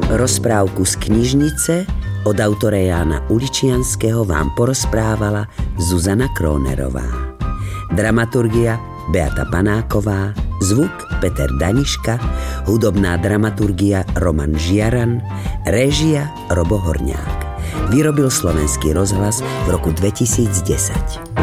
Rozprávku z knižnice od autora Jána Uličianského vám porozprávala Zuzana Krónerová. Dramaturgia Beata Panáková, zvuk Peter Daniška, hudobná dramaturgia Roman Žiaran, réžia Robo Horňák. Vyrobil Slovenský rozhlas v roku 2010.